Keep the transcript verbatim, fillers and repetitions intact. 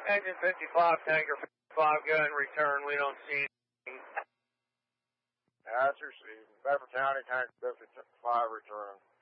Engine fifty-five, tanker fifty-five, go ahead and return. We don't see anything. That's received. Bedford County, tanker fifty-five, return.